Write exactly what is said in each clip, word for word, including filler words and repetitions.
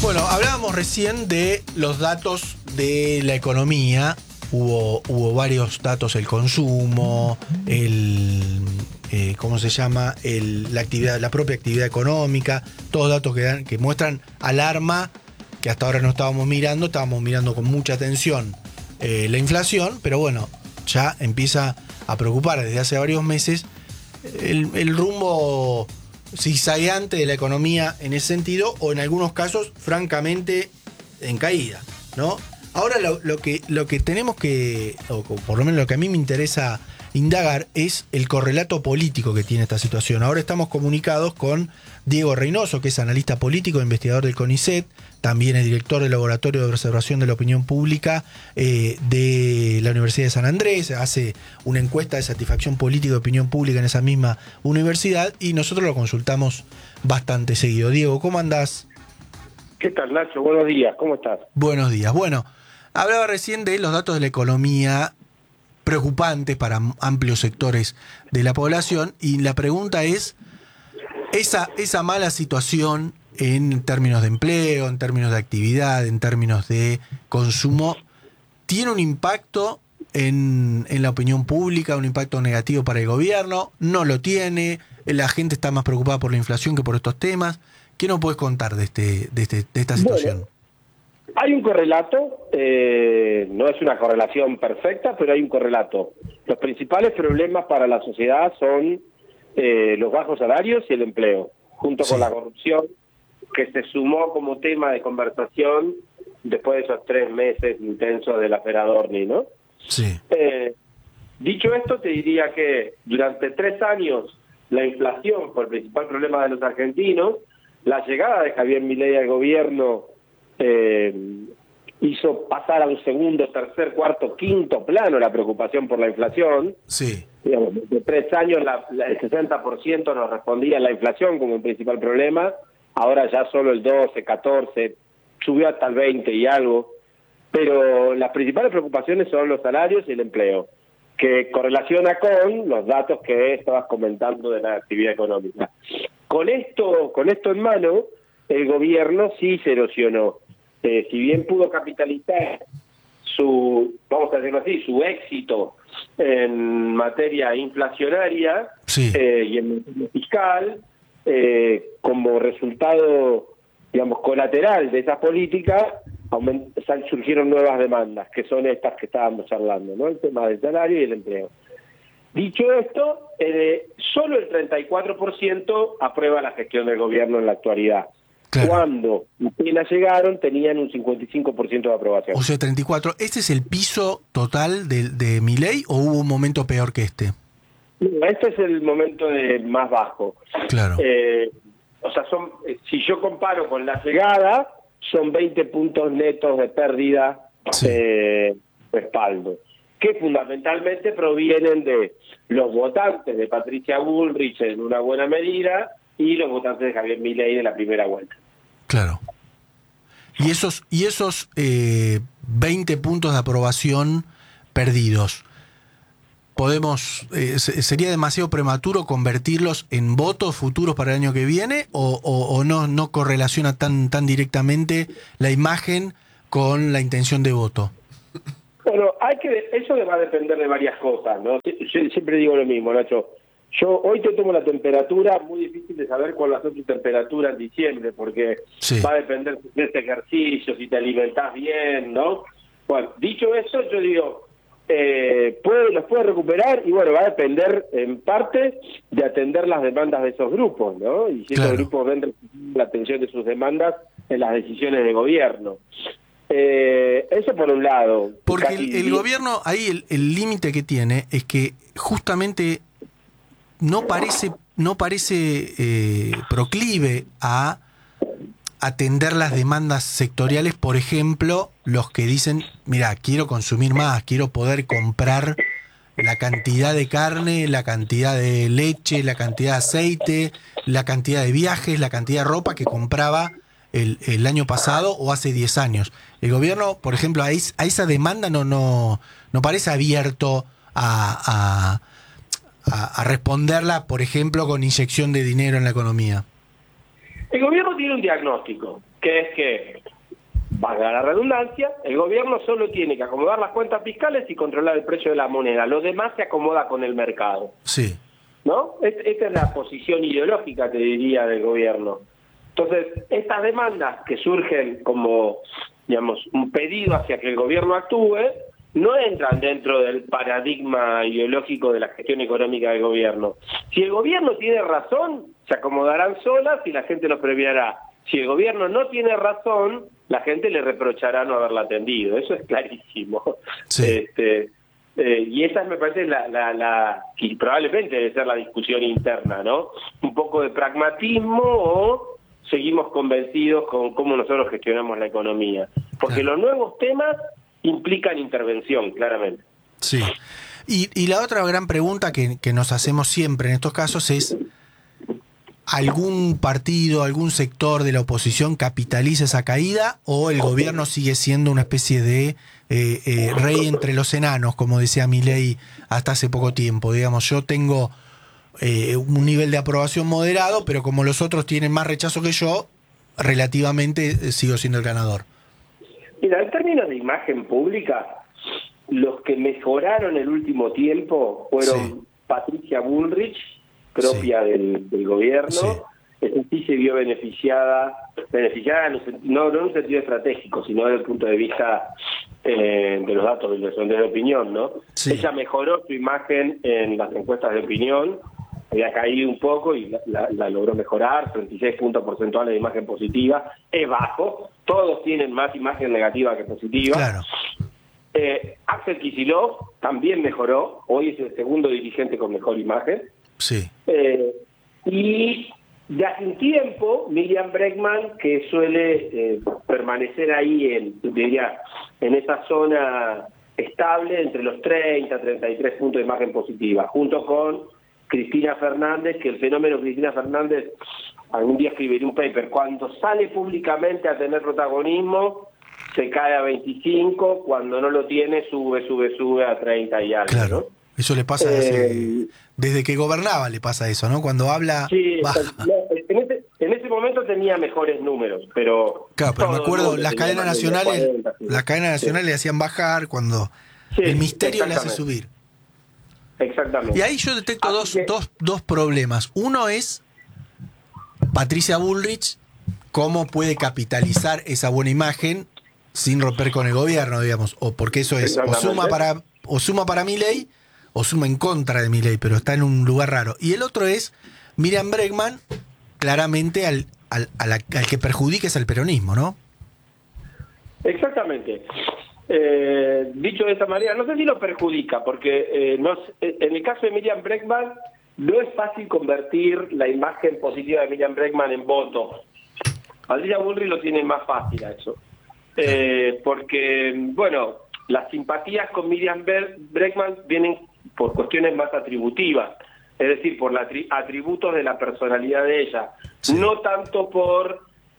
Bueno, hablábamos recién de los datos de la economía. Hubo, hubo varios datos, el consumo, el eh, ¿cómo se llama? El, la actividad, la propia actividad económica, todos datos que dan, que muestran alarma, que hasta ahora no estábamos mirando, estábamos mirando con mucha atención eh, la inflación, pero bueno, ya empieza a preocupar desde hace varios meses el, el rumbo zigzagueante de la economía en ese sentido, o en algunos casos, francamente, en caída, ¿no? Ahora lo, lo, que, lo que tenemos que, o por lo menos lo que a mí me interesa indagar, es el correlato político que tiene esta situación. Ahora estamos comunicados con Diego Reynoso, que es analista político, investigador del CONICET, también es director del Laboratorio de Observación de la Opinión Pública eh, de la Universidad de San Andrés, hace una encuesta de satisfacción política de opinión pública en esa misma universidad, y nosotros lo consultamos bastante seguido. Diego, ¿cómo andás? ¿Qué tal, Nacho? Buenos días, ¿cómo estás? Buenos días. Bueno, hablaba recién de los datos de la economía preocupantes para amplios sectores de la población, y la pregunta es, esa, esa mala situación en términos de empleo, en términos de actividad, en términos de consumo, ¿tiene un impacto en, en la opinión pública, un impacto negativo para el gobierno? ¿No lo tiene? ¿La gente está más preocupada por la inflación que por estos temas? ¿Qué nos puedes contar de, este, de, este, de esta situación? Bueno, hay un correlato, eh, no es una correlación perfecta, pero hay un correlato. Los principales problemas para la sociedad son eh, los bajos salarios y el empleo, junto sí. con la corrupción, que se sumó como tema de conversación después de esos tres meses intensos de la Feradorni, ¿no? Sí. Eh, dicho esto, te diría que durante tres años la inflación fue el principal problema de los argentinos. La llegada de Javier Milei al gobierno eh, hizo pasar a un segundo, tercer, cuarto, quinto plano la preocupación por la inflación. Sí. Digamos, de tres años la, la, el sesenta por ciento nos respondía a la inflación como un principal problema. Ahora ya solo el doce, catorce, subió hasta el veinte y algo. Pero las principales preocupaciones son los salarios y el empleo, que correlaciona con los datos que estabas comentando de la actividad económica. Con esto, con esto en mano, el gobierno sí se erosionó. Eh, si bien pudo capitalizar su, vamos a decirlo así, su éxito en materia inflacionaria sí. eh, y en materia fiscal, eh, como resultado, digamos, colateral de esa política, aument- surgieron nuevas demandas, que son estas que estábamos charlando, ¿no? El tema del salario y el empleo. Dicho esto, eh, solo el treinta y cuatro por ciento aprueba la gestión del gobierno en la actualidad. Claro. Cuando apenas llegaron, tenían un cincuenta y cinco por ciento de aprobación. O sea, treinta y cuatro. ¿Este es el piso total de, de Milei o hubo un momento peor que este? No, este es el momento de más bajo. Claro. Eh, o sea, son, si yo comparo con la llegada, son veinte puntos netos de pérdida sí. de respaldo, que fundamentalmente provienen de los votantes de Patricia Bullrich en una buena medida y los votantes de Javier Milei de la primera vuelta. Claro. Y esos y esos eh, veinte puntos de aprobación perdidos, podemos eh, ¿sería demasiado prematuro convertirlos en votos futuros para el año que viene o, o, o no, no correlaciona tan, tan directamente la imagen con la intención de voto? Bueno, hay que eso va a depender de varias cosas, ¿no? Yo siempre digo lo mismo, Nacho. Yo hoy te tomo la temperatura, muy difícil de saber cuál va a ser tu temperatura en diciembre, porque sí. va a depender de este ejercicio, si te alimentás bien, ¿no? Bueno, dicho eso, yo digo, eh, puede, los puede recuperar y bueno, va a depender en parte de atender las demandas de esos grupos, ¿no? Y si claro. esos grupos ven la atención de sus demandas en las decisiones de gobierno. Eh, eso por un lado. Porque el, el gobierno, ahí el límite que tiene es que justamente no parece no parece eh, proclive a atender las demandas sectoriales, por ejemplo, los que dicen, mira, quiero consumir más, quiero poder comprar la cantidad de carne, la cantidad de leche, la cantidad de aceite, la cantidad de viajes, la cantidad de ropa que compraba el, el año pasado o hace diez años. El gobierno, por ejemplo, a, es, a esa demanda no, no, no parece abierto a, a, a, a responderla, por ejemplo, con inyección de dinero en la economía. El gobierno tiene un diagnóstico, que es que, valga la redundancia, el gobierno solo tiene que acomodar las cuentas fiscales y controlar el precio de la moneda. Lo demás se acomoda con el mercado. Sí. ¿No? Esta es la posición ideológica, te diría, del gobierno. Entonces, estas demandas que surgen como, digamos, un pedido hacia que el gobierno actúe, no entran dentro del paradigma ideológico de la gestión económica del gobierno. Si el gobierno tiene razón, se acomodarán solas y la gente los premiará. Si el gobierno no tiene razón, la gente le reprochará no haberla atendido. Eso es clarísimo. Sí. Este, eh, y esa me parece la, la, la, y probablemente debe ser la discusión interna, ¿no? Un poco de pragmatismo o seguimos convencidos con cómo nosotros gestionamos la economía. Porque claro, los nuevos temas implican intervención, claramente. Sí. Y, y la otra gran pregunta que, que nos hacemos siempre en estos casos es: ¿algún partido, algún sector de la oposición capitaliza esa caída o el gobierno sigue siendo una especie de eh, eh, rey entre los enanos, como decía Milei hasta hace poco tiempo? Digamos, yo tengo eh, un nivel de aprobación moderado, pero como los otros tienen más rechazo que yo, relativamente eh, sigo siendo el ganador. Mira, en términos de imagen pública, los que mejoraron el último tiempo fueron sí. Patricia Bullrich, propia sí. del, del gobierno. Sí. Esa sí se vio beneficiada, beneficiada no, no en un sentido estratégico, sino desde el punto de vista eh, de los datos de los sondeos de opinión, ¿no? Sí. Ella mejoró su imagen en las encuestas de opinión, había caído un poco y la, la, la logró mejorar, treinta y seis puntos porcentuales de imagen positiva, es bajo, todos tienen más imagen negativa que positiva. Claro. Eh, Axel Kicillof también mejoró, hoy es el segundo dirigente con mejor imagen. Sí. Eh, y de hace un tiempo, Miriam Bregman, que suele eh, permanecer ahí en, diría, en esa zona estable entre los treinta, treinta y tres puntos de imagen positiva, junto con Cristina Fernández, que el fenómeno Cristina Fernández, algún día escribiré un paper, cuando sale públicamente a tener protagonismo, se cae a veinticinco, cuando no lo tiene, sube, sube, sube a treinta y algo. Claro. ¿No? Eso le pasa eh, desde, desde que gobernaba, le pasa eso, ¿no? Cuando habla, sí, baja. No, en, ese, en ese momento tenía mejores números, pero... Claro, pero me acuerdo, las cadenas nacionales cuarenta, sí. las cadenas nacionales sí. le hacían bajar cuando sí, el misterio le hace subir. Exactamente. Y ahí yo detecto dos, que... dos, dos problemas. Uno es Patricia Bullrich, cómo puede capitalizar esa buena imagen sin romper con el gobierno, digamos, o porque eso es o suma para o suma para Milei o suma en contra de Milei, pero está en un lugar raro. Y el otro es Miriam Bregman, claramente al, al, al, al que perjudica es al peronismo, ¿no? Exactamente. Eh, dicho de esta manera, no sé si lo perjudica, porque eh, no, en el caso de Miriam Bregman no es fácil convertir la imagen positiva de Miriam Bregman en votos. Patricia Bullrich lo tiene más fácil a eso. Eh, porque, bueno, las simpatías con Miriam Bregman vienen por cuestiones más atributivas, es decir, por los atributos de la personalidad de ella, sí. no tanto por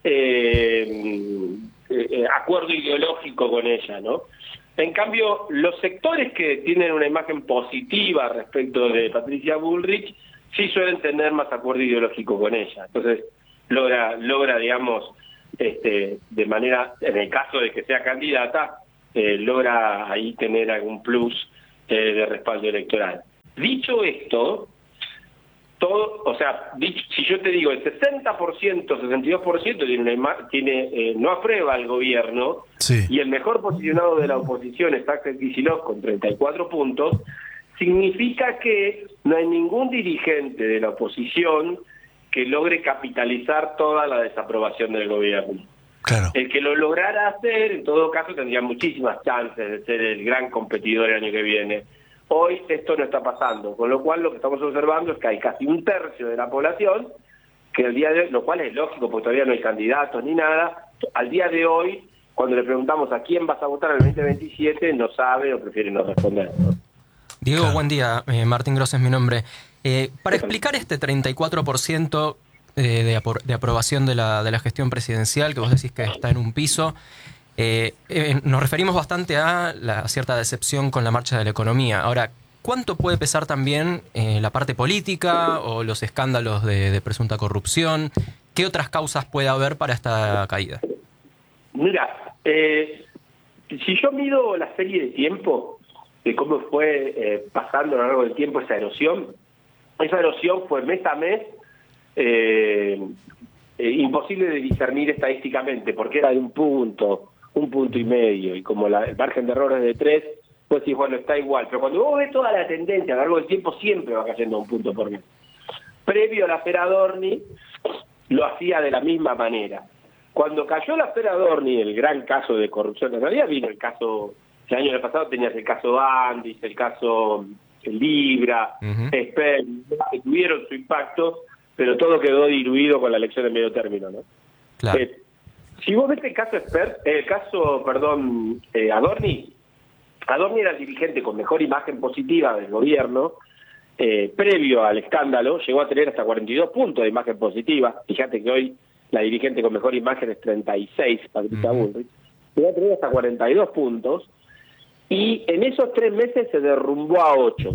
eh, eh, acuerdo ideológico con ella, ¿no? En cambio, los sectores que tienen una imagen positiva respecto de Patricia Bullrich sí suelen tener más acuerdo ideológico con ella. Entonces, logra, logra digamos, este, de manera, en el caso de que sea candidata, eh, logra ahí tener algún plus eh, de respaldo electoral. Dicho esto, todo, o sea, dicho, si yo te digo el sesenta por ciento, sesenta y dos por ciento tiene, una, tiene eh, no aprueba al gobierno, sí. y el mejor posicionado de la oposición es Axel Kicillof con treinta y cuatro puntos, significa que no hay ningún dirigente de la oposición que logre capitalizar toda la desaprobación del gobierno. Claro. El que lo lograra hacer, en todo caso, tendría muchísimas chances de ser el gran competidor el año que viene. Hoy esto no está pasando, con lo cual lo que estamos observando es que hay casi un tercio de la población, que el día de hoy, lo cual es lógico porque todavía no hay candidatos ni nada, al día de hoy, cuando le preguntamos a quién vas a votar en el veinte veintisiete, no sabe o prefiere no responder, ¿no? Diego, claro. Buen día. Eh, Martín Gross es mi nombre. Eh, para explicar este treinta y cuatro por ciento eh, de, apro de aprobación de la, de la gestión presidencial, que vos decís que está en un piso, eh, eh, nos referimos bastante a la cierta decepción con la marcha de la economía. Ahora, ¿cuánto puede pesar también eh, la parte política o los escándalos de, de presunta corrupción? ¿Qué otras causas puede haber para esta caída? Mira, eh, si yo mido la serie de tiempo de cómo fue eh, pasando a lo largo del tiempo esa erosión, esa erosión fue mes a mes eh, eh, imposible de discernir estadísticamente, porque era de un punto, un punto y medio, y como la, el margen de error es de tres, pues sí, bueno, está igual. Pero cuando vos ves toda la tendencia a lo largo del tiempo, siempre va cayendo un punto por mes. Previo a la afera Adorni, lo hacía de la misma manera. Cuando cayó la afera Adorni, el gran caso de corrupción, en realidad vino el caso, el año pasado tenías el caso Andis, el caso Libra, uh-huh. Spen, que tuvieron su impacto, pero todo quedó diluido con la elección de medio término, ¿no? Claro. Eh, si vos ves el caso Spen, el caso, perdón, eh, Adorni, Adorni era el dirigente con mejor imagen positiva del gobierno. Eh, previo al escándalo, llegó a tener hasta cuarenta y dos puntos de imagen positiva. Fíjate que hoy la dirigente con mejor imagen es treinta y seis, Patricia uh-huh. Bullrich. Llegó a tener hasta cuarenta y dos puntos. Y en esos tres meses se derrumbó a ocho.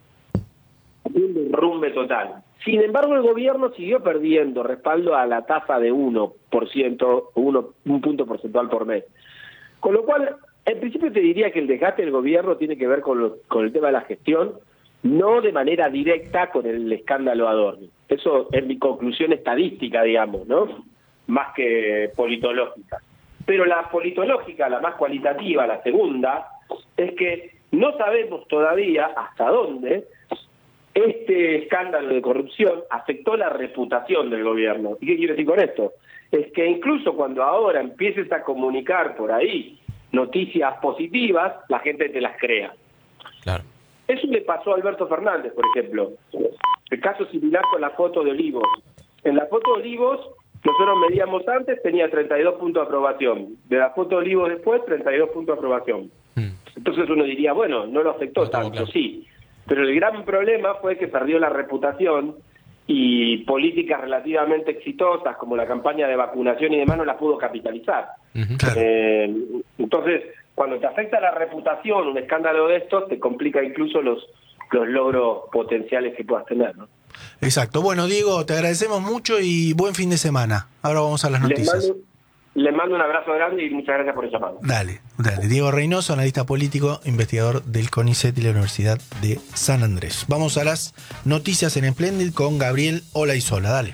Un derrumbe total. Sin embargo, el gobierno siguió perdiendo respaldo a la tasa de uno por ciento, uno, un punto porcentual por mes. Con lo cual, en principio te diría que el desgaste del gobierno tiene que ver con, lo, con el tema de la gestión, no de manera directa con el escándalo Adorni. Eso es mi conclusión estadística, digamos, ¿no? Más que politológica. Pero la politológica, la más cualitativa, la segunda, es que no sabemos todavía hasta dónde este escándalo de corrupción afectó la reputación del gobierno. ¿Y qué quiero decir con esto? Es que incluso cuando ahora empieces a comunicar por ahí noticias positivas, la gente te las crea. Claro. Eso le pasó a Alberto Fernández, por ejemplo. El caso similar con la foto de Olivos. En la foto de Olivos, nosotros medíamos antes, tenía treinta y dos puntos de aprobación. De la foto de Olivos después, treinta y dos puntos de aprobación. Mm. Entonces uno diría, bueno, no lo afectó no tanto, claro. Sí. Pero el gran problema fue que perdió la reputación y políticas relativamente exitosas, como la campaña de vacunación y demás, no las pudo capitalizar. Uh-huh. Claro. Eh, entonces, cuando te afecta la reputación, un escándalo de estos, te complica incluso los, los logros potenciales que puedas tener, ¿no? Exacto. Bueno, Diego, te agradecemos mucho y buen fin de semana. Ahora vamos a las noticias. Les mando, les mando un abrazo grande y muchas gracias por el llamado. Dale, dale. Diego Reynoso, analista político, investigador del CONICET y la Universidad de San Andrés. Vamos a las noticias en Splendid con Gabriel Olaizola. Dale.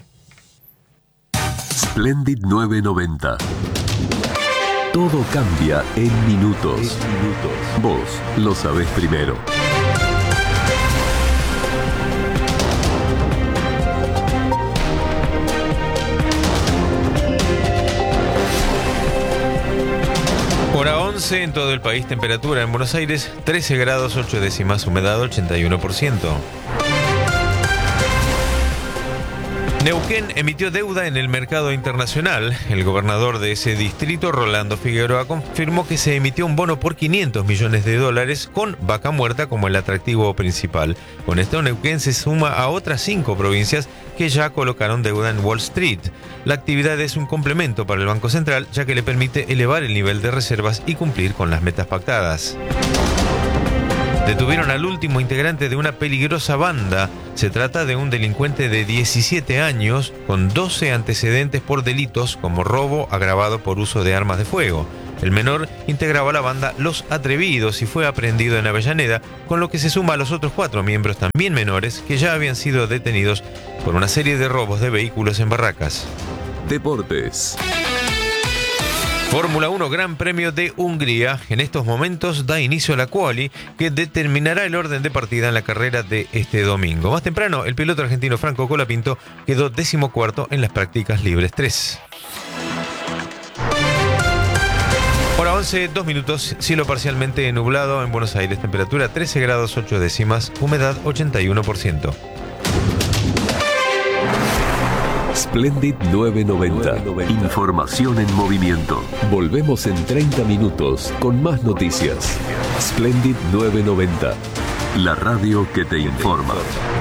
Splendid nueve noventa. Todo cambia en minutos. En minutos. Vos lo sabés primero. Hora once en todo el país, temperatura en Buenos Aires trece grados ocho décimas, humedad ochenta y uno por ciento. Neuquén emitió deuda en el mercado internacional. El gobernador de ese distrito, Rolando Figueroa, confirmó que se emitió un bono por quinientos millones de dólares con Vaca Muerta como el atractivo principal. Con esto, Neuquén se suma a otras cinco provincias que ya colocaron deuda en Wall Street. La actividad es un complemento para el Banco Central, ya que le permite elevar el nivel de reservas y cumplir con las metas pactadas. Detuvieron al último integrante de una peligrosa banda. Se trata de un delincuente de diecisiete años con doce antecedentes por delitos como robo agravado por uso de armas de fuego. El menor integraba la banda Los Atrevidos y fue aprehendido en Avellaneda, con lo que se suma a los otros cuatro miembros también menores que ya habían sido detenidos por una serie de robos de vehículos en Barracas. Deportes. Fórmula uno Gran Premio de Hungría. En estos momentos da inicio a la quali que determinará el orden de partida en la carrera de este domingo. Más temprano, el piloto argentino Franco Colapinto quedó decimocuarto en las prácticas libres tres. Hora once, dos minutos, cielo parcialmente nublado en Buenos Aires, temperatura trece grados ocho décimas, humedad ochenta y uno por ciento. Splendid nueve noventa. Información en movimiento. Volvemos en treinta minutos con más noticias. Splendid nueve noventa. La radio que te informa.